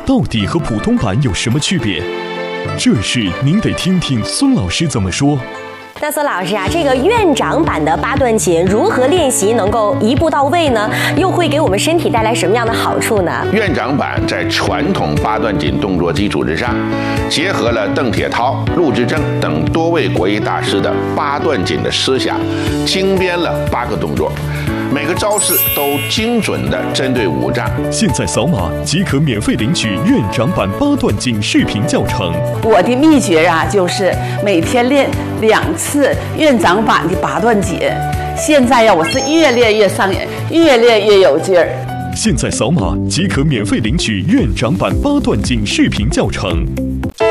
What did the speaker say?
到底和普通版有什么区别？这事您得听听孙老师怎么说。 那孙老师啊，这个院长版的八段锦如何练习能够一步到位呢？又会给我们身体带来什么样的好处呢？ 院长版在传统八段锦动作基础之上，结合了邓铁涛、陆之正等多位国艺大师的八段锦的思想，精编了8个动作，每个招式都精准地针对五脏。 现在扫码即可免费领取院长版八段锦视频教程。 我的秘诀啊，就是每天练2次院长版的八段锦。现在呀，我是越练越上瘾，越练越有劲儿。 现在扫码即可免费领取院长版八段锦视频教程。